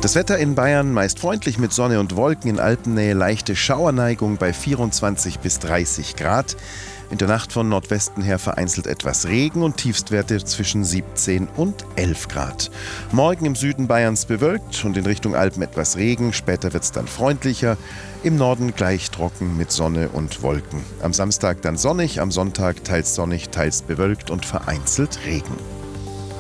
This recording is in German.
Das Wetter in Bayern meist freundlich mit Sonne und Wolken, in Alpennähe leichte Schauerneigung bei 24 bis 30 Grad. In der Nacht von Nordwesten her vereinzelt etwas Regen und Tiefstwerte zwischen 17 und 11 Grad. Morgen im Süden Bayerns bewölkt und in Richtung Alpen etwas Regen. Später wird es dann freundlicher. Im Norden gleich trocken mit Sonne und Wolken. Am Samstag dann sonnig, am Sonntag teils sonnig, teils bewölkt und vereinzelt Regen.